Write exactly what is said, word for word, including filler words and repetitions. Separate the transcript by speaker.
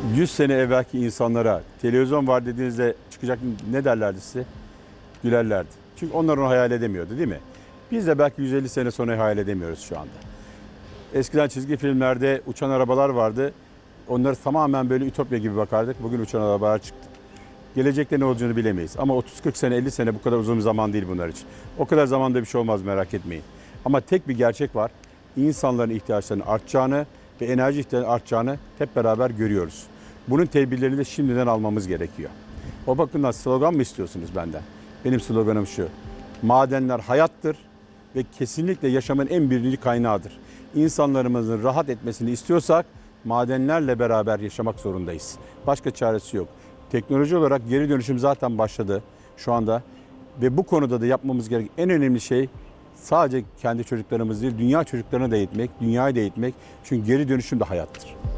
Speaker 1: yüz sene evvelki insanlara televizyon var dediğinizde çıkacak ne derlerdi size? Gülerlerdi. Çünkü onlar onu hayal edemiyordu değil mi? Biz de belki yüz elli sene sonra hayal edemiyoruz şu anda. Eskiden çizgi filmlerde uçan arabalar vardı. Onları tamamen böyle ütopya gibi bakardık. Bugün uçan arabalar çıktı. Gelecekte ne olacağını bilemeyiz. Ama otuz kırk sene, elli sene bu kadar uzun bir zaman değil bunlar için. O kadar zamanda bir şey olmaz, merak etmeyin. Ama tek bir gerçek var. İnsanların ihtiyaçlarının artacağını ve enerji ihtiyaçlarının artacağını hep beraber görüyoruz. Bunun tedbirlerini de şimdiden almamız gerekiyor. O bakımdan slogan mı istiyorsunuz benden? Benim sloganım şu: madenler hayattır ve kesinlikle yaşamın en birinci kaynağıdır. İnsanlarımızın rahat etmesini istiyorsak madenlerle beraber yaşamak zorundayız. Başka çaresi yok. Teknoloji olarak geri dönüşüm zaten başladı şu anda ve bu konuda da yapmamız gereken en önemli şey sadece kendi çocuklarımız değil, dünya çocuklarına da eğitmek, dünyayı da eğitmek. Çünkü geri dönüşüm de hayattır.